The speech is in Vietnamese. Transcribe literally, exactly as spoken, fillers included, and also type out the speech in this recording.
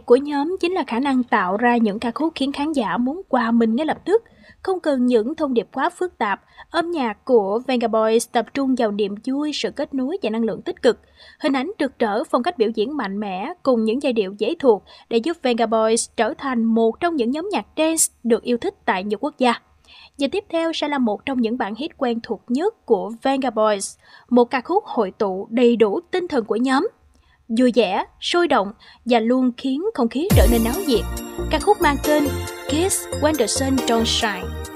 của nhóm chính là khả năng tạo ra những ca khúc khiến khán giả muốn hòa mình ngay lập tức, không cần những thông điệp quá phức tạp. Âm nhạc của Venga Boys tập trung vào niềm vui, sự kết nối và năng lượng tích cực. Hình ảnh rực rỡ, phong cách biểu diễn mạnh mẽ cùng những giai điệu dễ thuộc để giúp Venga Boys trở thành một trong những nhóm nhạc dance được yêu thích tại nhiều quốc gia. Và tiếp theo sẽ là một trong những bản hit quen thuộc nhất của Venga Boys, một ca khúc hội tụ đầy đủ tinh thần của nhóm, vui vẻ, sôi động và luôn khiến không khí trở nên náo nhiệt. Ca khúc mang tên Kiss When the Sun Don't Shine.